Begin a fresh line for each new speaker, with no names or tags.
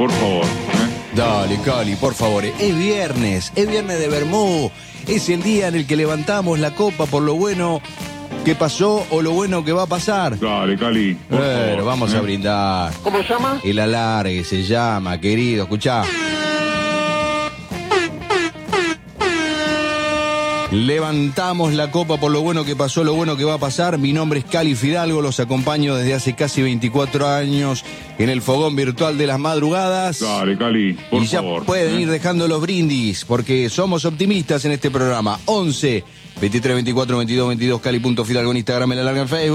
por favor.
Dale, Cali, por favor. Es viernes de Bermú. Es el día en el que levantamos la copa por lo bueno que pasó o lo bueno que va a pasar.
Dale, Cali, por favor.
Vamos a brindar.
¿Cómo se llama?
El alargue se llama, querido. Escuchá. Levantamos la copa por lo bueno que pasó, lo bueno que va a pasar. Mi nombre es Cali Fidalgo, los acompaño desde hace casi 24 años en el fogón virtual de las madrugadas.
Dale, Cali, por
y ya
favor.
pueden ir dejando los brindis, porque somos optimistas en este programa. 11 23 24 22 22 Cali.Fidalgo en Instagram, en la larga en Facebook.